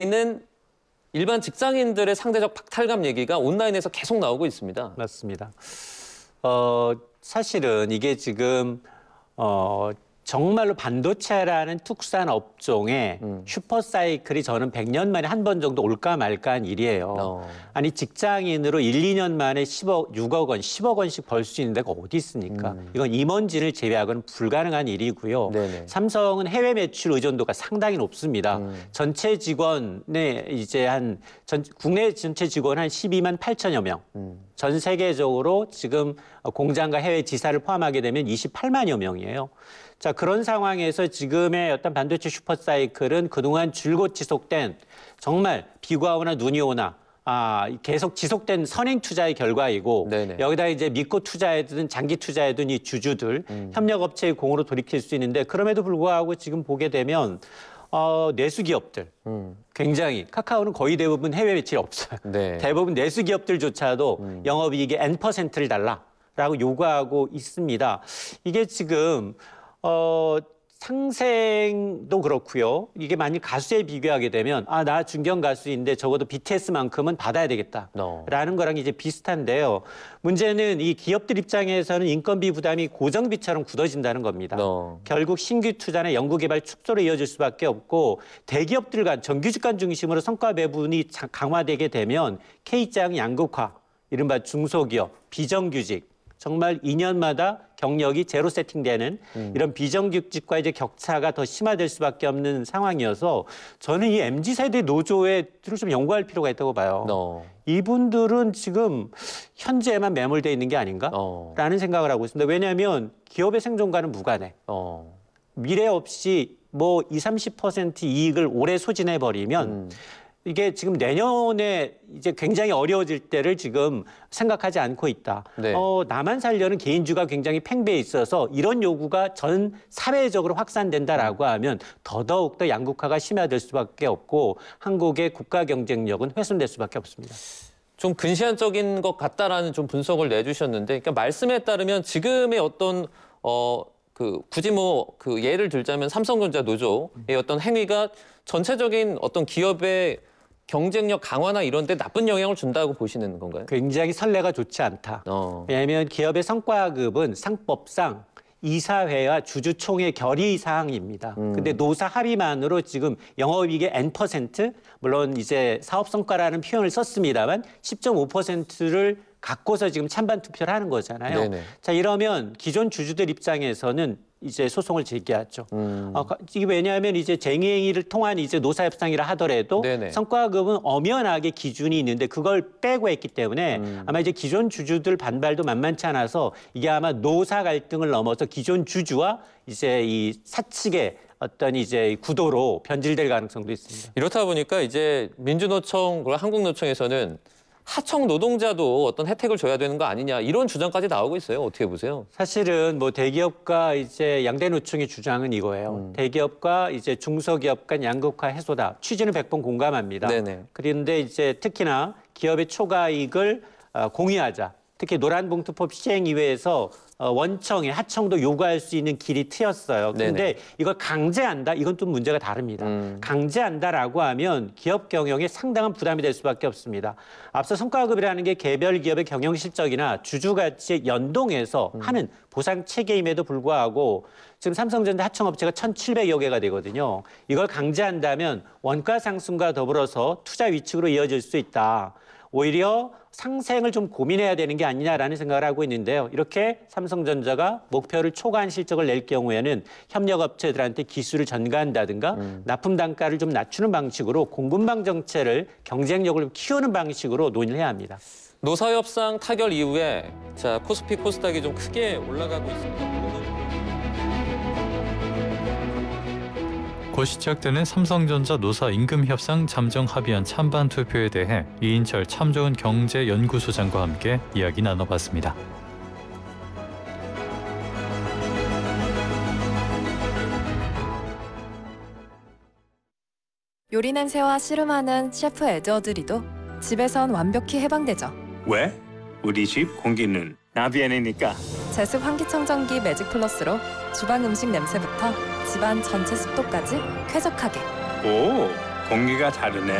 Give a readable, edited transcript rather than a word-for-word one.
있는 일반 직장인들의 상대적 박탈감 얘기가 온라인에서 계속 나오고 있습니다. 맞습니다. 사실은 이게 지금 정말로 반도체라는 특수한 업종에 슈퍼사이클이 저는 100년 만에 한 번 정도 올까 말까 한 일이에요. 아니 직장인으로 1, 2년 만에 10억, 6억 원, 10억 원씩 벌 수 있는 데가 어디 있습니까? 이건 임원진을 제외하고는 불가능한 일이고요. 네네. 삼성은 해외 매출 의존도가 상당히 높습니다. 전체 직원의 이제 국내 전체 직원 한 12만 8천여 명. 전 세계적으로 지금 공장과 해외 지사를 포함하게 되면 28만여 명이에요. 자, 그런 상황에서 지금의 어떤 반도체 슈퍼사이클은 그동안 줄곧 지속된 정말 비가 오나 눈이 오나 계속 지속된 선행 투자의 결과이고 네네. 여기다 이제 믿고 투자해든 장기 투자해둔 이 주주들 협력업체의 공으로 돌이킬 수 있는데 그럼에도 불구하고 지금 보게 되면 내수 기업들 굉장히 카카오는 거의 대부분 해외 매출이 없어요. 네. 대부분 내수 기업들조차도 영업이익의 N%를 달라라고 요구하고 있습니다. 이게 지금 상생도 그렇고요. 이게 만약 가수에 비교하게 되면 나 중견 가수인데 적어도 BTS만큼은 받아야 되겠다라는 거랑 이제 비슷한데요. 문제는 이 기업들 입장에서는 인건비 부담이 고정비처럼 굳어진다는 겁니다. 결국 신규 투자나 연구개발 축소로 이어질 수밖에 없고 대기업들 간 정규직 간 중심으로 성과 배분이 강화되게 되면 K장 양극화, 이른바 중소기업, 비정규직 정말 2년마다 경력이 제로 세팅되는 이런 비정규직과 이제 격차가 더 심화될 수밖에 없는 상황이어서 저는 이 MZ세대 노조에 좀 연구할 필요가 있다고 봐요. 이분들은 지금 현재에만 매몰되어 있는 게 아닌가라는 생각을 하고 있습니다. 왜냐하면 기업의 생존과는 무관해. 미래 없이 뭐 20, 30% 이익을 오래 소진해버리면 이게 지금 내년에 이제 굉장히 어려워질 때를 지금 생각하지 않고 있다. 네. 나만 살려는 개인주가 굉장히 팽배해 있어서 이런 요구가 전 사회적으로 확산된다라고 하면 더더욱 더 양극화가 심화될 수밖에 없고 한국의 국가 경쟁력은 훼손될 수밖에 없습니다. 좀 근시안적인 것 같다라는 좀 분석을 내주셨는데, 그러니까 말씀에 따르면 지금의 어떤 굳이 그 예를 들자면 삼성전자 노조의 어떤 행위가 전체적인 어떤 기업의 경쟁력 강화나 이런 데 나쁜 영향을 준다고 보시는 건가요? 굉장히 선례가 좋지 않다. 왜냐하면 기업의 성과급은 상법상 이사회와 주주총회 결의 사항입니다. 근데 노사 합의만으로 지금 영업이익의 N%, 물론 이제 사업성과라는 표현을 썼습니다만 10.5%를 갖고서 지금 찬반 투표를 하는 거잖아요. 네네. 자, 이러면 기존 주주들 입장에서는 이제 소송을 제기하죠. 이게 왜냐하면 이제 쟁의행위를 통한 이제 노사협상이라 하더라도 네네. 성과급은 엄연하게 기준이 있는데 그걸 빼고 했기 때문에 아마 이제 기존 주주들 반발도 만만치 않아서 이게 아마 노사 갈등을 넘어서 기존 주주와 이제 이 사측의 어떤 이제 구도로 변질될 가능성도 있습니다. 이렇다 보니까 이제 민주노총, 그리고 한국노총에서는 하청 노동자도 어떤 혜택을 줘야 되는 거 아니냐 이런 주장까지 나오고 있어요. 어떻게 보세요? 사실은 뭐 대기업과 이제 양대 노총의 주장은 이거예요. 대기업과 이제 중소기업 간 양극화 해소다. 취지는 100번 공감합니다. 네네. 그런데 이제 특히나 기업의 초과이익을 공유하자. 특히 노란봉투법 시행 이외에서 원청에 하청도 요구할 수 있는 길이 트였어요. 그런데 이걸 강제한다? 이건 또 문제가 다릅니다. 강제한다라고 하면 기업 경영에 상당한 부담이 될 수밖에 없습니다. 앞서 성과급이라는 게 개별 기업의 경영 실적이나 주주 가치에 연동해서 하는 보상 체계임에도 불구하고 지금 삼성전자 하청업체가 1,700여 개가 되거든요. 이걸 강제한다면 원가 상승과 더불어서 투자 위축으로 이어질 수 있다. 오히려 상생을 좀 고민해야 되는 게 아니냐라는 생각을 하고 있는데요. 이렇게 삼성전자가 목표를 초과한 실적을 낼 경우에는 협력업체들한테 기술을 전가한다든가 납품 단가를 좀 낮추는 방식으로 공급망 정체를 경쟁력을 키우는 방식으로 논의를 해야 합니다. 노사협상 타결 이후에 코스피 코스닥이 좀 크게 올라가고 있습니다. 곧 시작되는 삼성전자 노사 임금협상 잠정 합의안 찬반 투표에 대해 이인철 참 좋은 경제연구소장과 함께 이야기 나눠봤습니다. 요리 냄새와 씨름하는 셰프 에드워드리도 집에선 완벽히 해방되죠. 왜? 우리 집 공기는 나비안이니까. 제습 환기청정기 매직 플러스로 주방 음식 냄새부터 집안 전체 습도까지 쾌적하게. 오, 공기가 다르네.